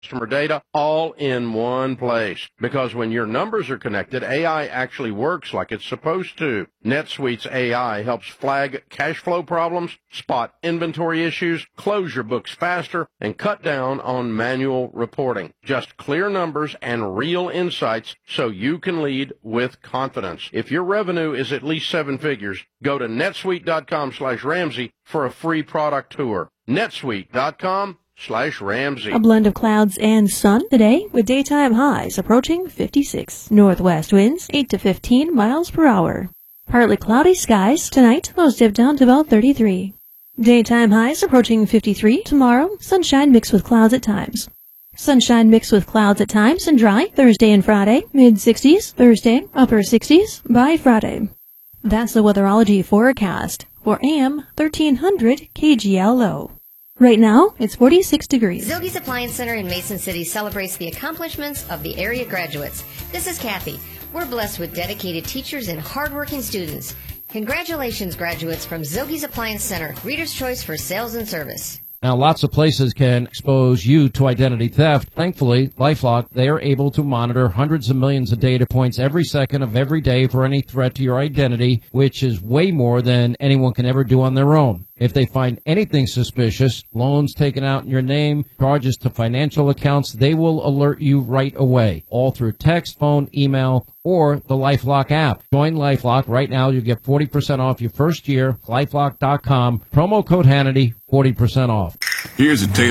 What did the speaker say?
customer data all in one place. Because when your numbers are connected, AI actually works like it's supposed to. NetSuite's AI helps flag cash flow problems, spot inventory issues, close your books faster, and cut down on manual reporting. Just clear numbers and real insights so you can lead with confidence. If your revenue is at least 7 figures, go to netsuite.com/Ramsey for a free product tour. netsuite.com/Ramsey. A blend of clouds and sun today with daytime highs approaching 56. Northwest winds 8 to 15 miles per hour. Partly cloudy skies tonight, lows dip down to about 33. Daytime highs approaching 53. Tomorrow, sunshine mixed with clouds at times. Sunshine mixed with clouds at times and dry Thursday and Friday, mid-60s. Thursday, upper 60s by Friday. That's the weatherology forecast for AM 1300 KGLO. Right now, it's 46 degrees. Zilge's Appliance Center in Mason City celebrates the accomplishments of the area graduates. This is Kathy. We're blessed with dedicated teachers and hardworking students. Congratulations, graduates from Zilge's Appliance Center, Reader's Choice for Sales and Service. Now, lots of places can expose you to identity theft. Thankfully, LifeLock, they are able to monitor hundreds of millions of data points every second of every day for any threat to your identity, which is way more than anyone can ever do on their own. If they find anything suspicious, loans taken out in your name, charges to financial accounts, they will alert you right away, all through text, phone, email, or the LifeLock app. Join LifeLock right now. You get 40% off your first year. LifeLock.com. Promo code Hannity, 40% off. Here's a tale